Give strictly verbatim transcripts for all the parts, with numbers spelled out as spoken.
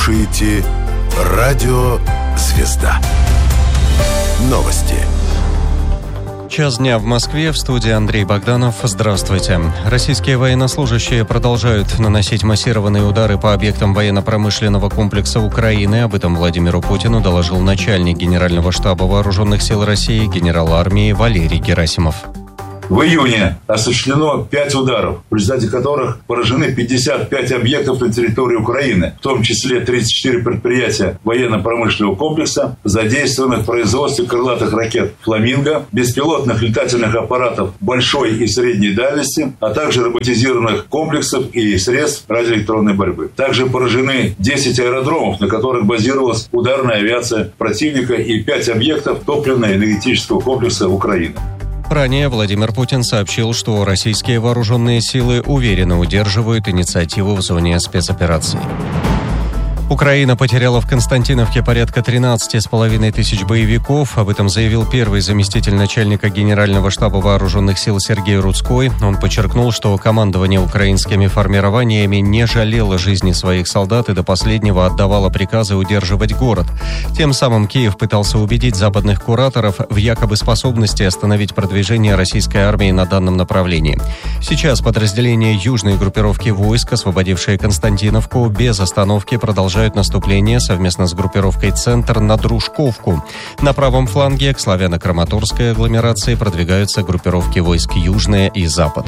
слушаете Радио Звезда. Новости. Час дня в Москве, в студии Андрей Богданов. Здравствуйте. Российские военнослужащие продолжают наносить массированные удары по объектам военно-промышленного комплекса Украины. Об этом Владимиру Путину доложил начальник Генерального штаба Вооруженных сил России генерал армии Валерий Герасимов. В июне осуществлено пять ударов, в результате которых поражены пятьдесят пять объектов на территории Украины, в том числе тридцать четыре предприятия военно-промышленного комплекса, задействованных в производстве крылатых ракет «Фламинго», беспилотных летательных аппаратов большой и средней дальности, а также роботизированных комплексов и средств радиоэлектронной борьбы. Также поражены десять аэродромов, на которых базировалась ударная авиация противника, и пять объектов топливно-энергетического комплекса Украины. Ранее Владимир Путин сообщил, что российские вооруженные силы уверенно удерживают инициативу в зоне спецоперации. Украина потеряла в Константиновке порядка тринадцать с половиной тысяч боевиков. Об этом заявил первый заместитель начальника Генерального штаба Вооруженных сил Сергей Рудской. Он подчеркнул, что командование украинскими формированиями не жалело жизни своих солдат и до последнего отдавало приказы удерживать город. Тем самым Киев пытался убедить западных кураторов в якобы способности остановить продвижение российской армии на данном направлении. Сейчас подразделения южной группировки войск, освободившие Константиновку, без остановки продолжают наступление совместно с группировкой «Центр» на Дружковку. На правом фланге к славяно-краматорской агломерации продвигаются группировки войск «Южная» и «Запад».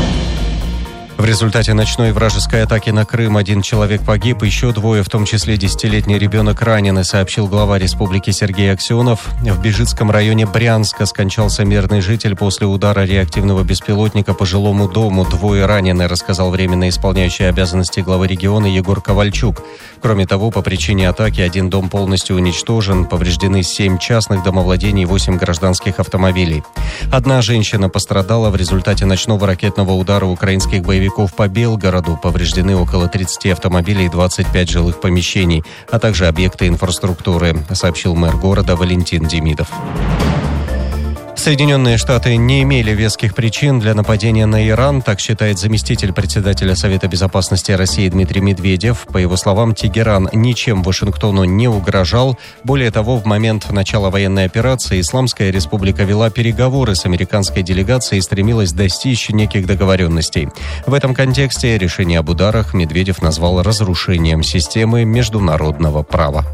В результате ночной вражеской атаки на Крым один человек погиб, еще двое, в том числе десятилетний ребенок, ранены, сообщил глава республики Сергей Аксенов. В Бежецком районе Брянска скончался мирный житель после удара реактивного беспилотника по жилому дому. Двое ранены, рассказал временно исполняющий обязанности главы региона Егор Ковальчук. Кроме того, по причине атаки один дом полностью уничтожен, повреждены семь частных домовладений и восемь гражданских автомобилей. Одна женщина пострадала в результате ночного ракетного удара украинских боевиков по Белгороду. Повреждены около тридцати автомобилей и двадцати пяти жилых помещений, а также объекты инфраструктуры, сообщил мэр города Валентин Демидов. Соединенные Штаты не имели веских причин для нападения на Иран, так считает заместитель председателя Совета безопасности России Дмитрий Медведев. По его словам, Тегеран ничем Вашингтону не угрожал. Более того, в момент начала военной операции Исламская Республика вела переговоры с американской делегацией и стремилась достичь неких договоренностей. В этом контексте решение об ударах Медведев назвал разрушением системы международного права.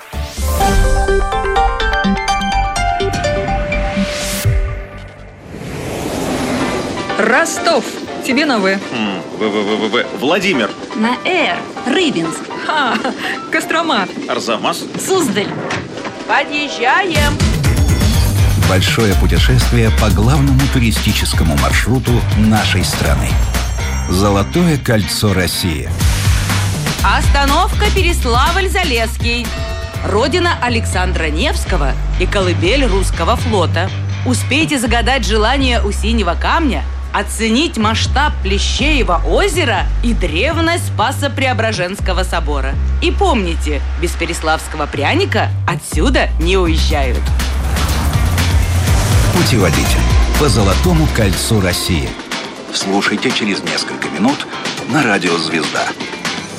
Ростов. Тебе на В. В-в-в-в. Владимир. На Р. Рыбинск. Ха, Кострома. Арзамас. Суздаль. Подъезжаем. Большое путешествие по главному туристическому маршруту нашей страны. Золотое кольцо России. Остановка Переславль-Залесский. Родина Александра Невского и колыбель русского флота. Успейте загадать желание у синего камня, оценить масштаб Плещеева озера и древность Спасо-Преображенского собора. И помните, без переславского пряника отсюда не уезжают. Путеводитель по Золотому кольцу России. Слушайте через несколько минут на радио «Звезда».